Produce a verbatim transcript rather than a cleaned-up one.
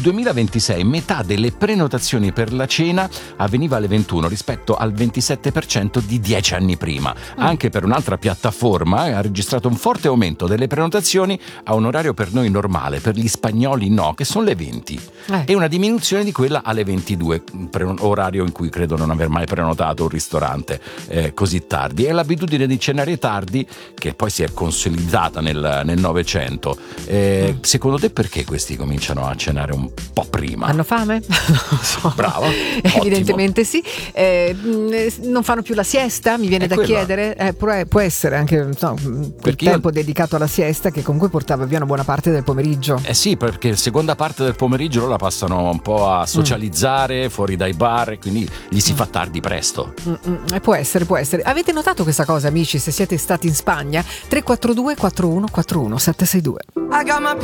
duemilaventisei metà delle prenotazioni per la cena avveniva alle ventuno rispetto al ventisette per cento di dieci anni prima. Mm. Anche per un'altra piattaforma ha registrato un forte aumento delle prenotazioni a un orario per noi normale, per gli spagnoli no, che sono le venti, eh. e una diminuzione di quella alle ventidue, orario in cui credo non aver mai prenotato un ristorante eh, così tardi. È l'abitudine di cenare tardi che poi si è consolidata nel, nel Novecento. Eh, mm. Secondo te perché questi cominciano a cenare un po' prima? Hanno fame? Non lo so. Bravo. Evidentemente sì. Eh, non fanno più la siesta, mi viene è da quello. chiedere. Eh, può, può essere anche no, quel tempo io... dedicato alla siesta che comunque portava via una buona parte del pomeriggio. Eh sì, perché la seconda parte del pomeriggio loro la passano un po' a socializzare mm. fuori dai bar e quindi gli si mm. fa tardi presto. Mm-mm. Eh, può essere, può essere. Avete notato questa cosa, amici, se siete stati in Spagna? tre quattro due quattro uno quattro uno sette sei due. I got my